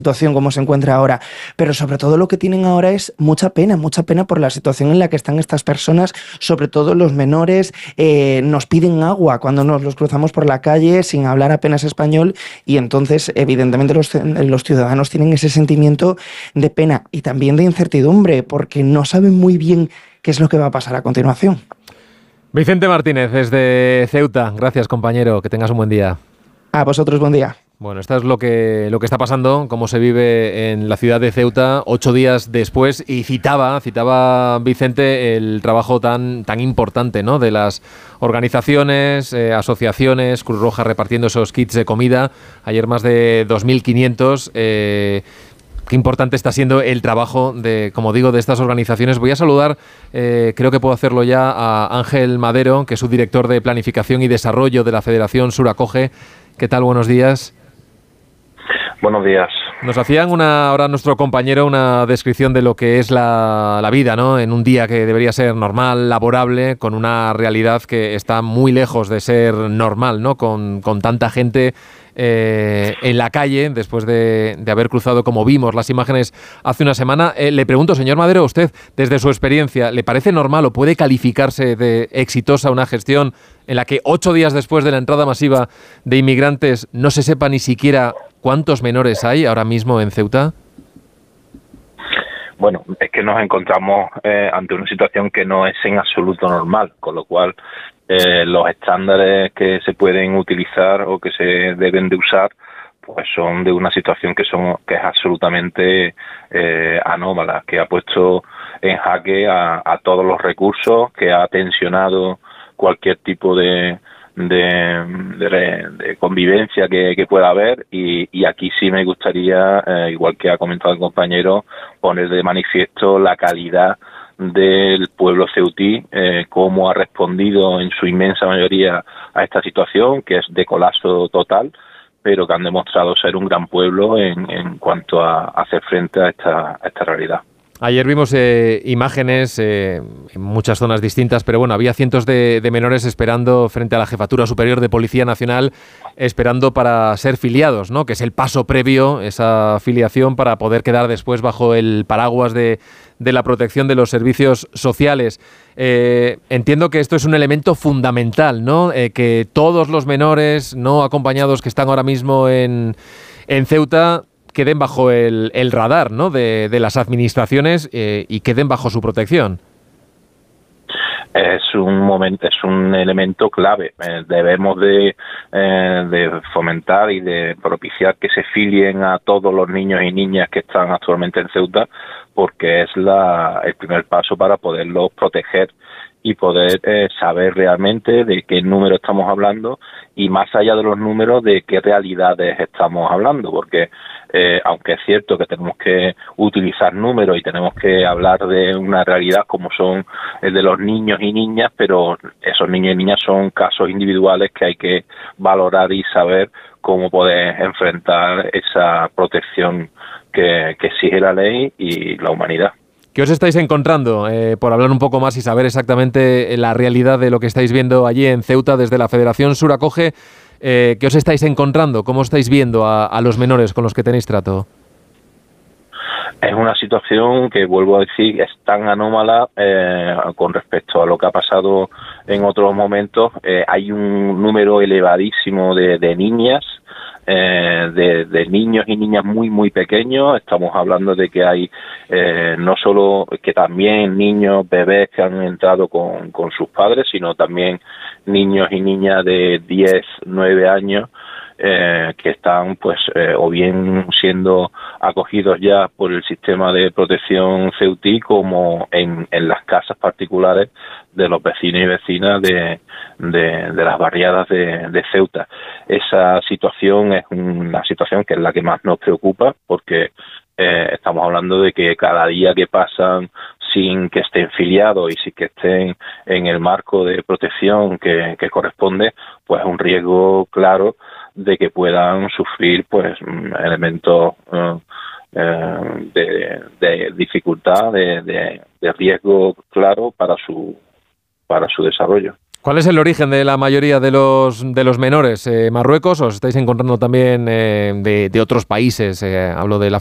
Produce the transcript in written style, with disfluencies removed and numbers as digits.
situación como se encuentra ahora, pero sobre todo lo que tienen ahora es mucha pena por la situación en la que están estas personas, sobre todo los menores. Nos piden agua cuando nos los cruzamos por la calle sin hablar apenas español, y entonces evidentemente los ciudadanos tienen ese sentimiento de pena y también de incertidumbre porque no saben muy bien qué es lo que va a pasar a continuación. Vicente Martínez, desde Ceuta. Gracias, compañero. Que tengas un buen día. A vosotros, buen día. Bueno, esto es lo que está pasando, cómo se vive en la ciudad de Ceuta 8 días después, y citaba Vicente el trabajo tan importante, ¿no?, de las organizaciones, asociaciones, Cruz Roja repartiendo esos kits de comida, ayer más de 2.500. Qué importante está siendo el trabajo de, como digo, de estas organizaciones. Voy a saludar, creo que puedo hacerlo ya, a Ángel Madero, que es subdirector de Planificación y Desarrollo de la Federación Sur Acoge. ¿Qué tal? Buenos días. Buenos días. Nos hacían ahora nuestro compañero una descripción de lo que es la vida, ¿no?, en un día que debería ser normal, laborable, con una realidad que está muy lejos de ser normal, ¿no?, con tanta gente en la calle, después de haber cruzado, como vimos las imágenes hace una semana. Le pregunto, señor Madero, usted, desde su experiencia, ¿le parece normal o puede calificarse de exitosa una gestión en la que 8 días después de la entrada masiva de inmigrantes no se sepa ni siquiera cuántos menores hay ahora mismo en Ceuta? Bueno, es que nos encontramos ante una situación que no es en absoluto normal, con lo cual los estándares que se pueden utilizar o que se deben de usar pues son de una situación que es absolutamente anómala, que ha puesto en jaque a todos los recursos, que ha tensionado cualquier tipo de convivencia que pueda haber, y aquí sí me gustaría, igual que ha comentado el compañero, poner de manifiesto la calidad del pueblo ceutí, cómo ha respondido en su inmensa mayoría a esta situación, que es de colapso total, pero que han demostrado ser un gran pueblo en cuanto a hacer frente a esta realidad. Ayer vimos imágenes en muchas zonas distintas, pero bueno, había cientos de menores esperando frente a la Jefatura Superior de Policía Nacional, esperando para ser filiados, ¿no?, que es el paso previo, esa filiación, para poder quedar después bajo el paraguas de la protección de los servicios sociales. Entiendo que esto es un elemento fundamental, ¿no?, que todos los menores no acompañados que están ahora mismo en Ceuta queden bajo el radar, ¿no?, de las administraciones y queden bajo su protección. Es un elemento clave. Debemos de fomentar y de propiciar que se filien a todos los niños y niñas que están actualmente en Ceuta, porque es el primer paso para poderlos proteger y poder saber realmente de qué número estamos hablando, y más allá de los números, de qué realidades estamos hablando, porque aunque es cierto que tenemos que utilizar números y tenemos que hablar de una realidad como son el de los niños y niñas, pero esos niños y niñas son casos individuales que hay que valorar y saber cómo poder enfrentar esa protección que exige la ley y la humanidad. ¿Qué os estáis encontrando, por hablar un poco más y saber exactamente la realidad de lo que estáis viendo allí en Ceuta desde la Federación Sur Acoge? ¿Qué os estáis encontrando? ¿Cómo estáis viendo a los menores con los que tenéis trato? Es una situación que, vuelvo a decir, es tan anómala con respecto a lo que ha pasado en otros momentos. Hay un número elevadísimo de niñas, de niños y niñas muy pequeños. Estamos hablando de que hay no solo que también niños, bebés que han entrado con sus padres, sino también niños y niñas de 10, 9 años que están o bien siendo acogidos ya por el sistema de protección ceutí, como en las casas particulares de los vecinos y vecinas de las barriadas de Ceuta. Esa situación es una situación que es la que más nos preocupa, porque estamos hablando de que cada día que pasan sin que estén filiados y sin que estén en el marco de protección que corresponde, pues un riesgo claro de que puedan sufrir elementos de dificultad, de riesgo claro para su desarrollo. ¿Cuál es el origen de la mayoría de los menores? ¿Marruecos o os estáis encontrando también de otros países? Hablo del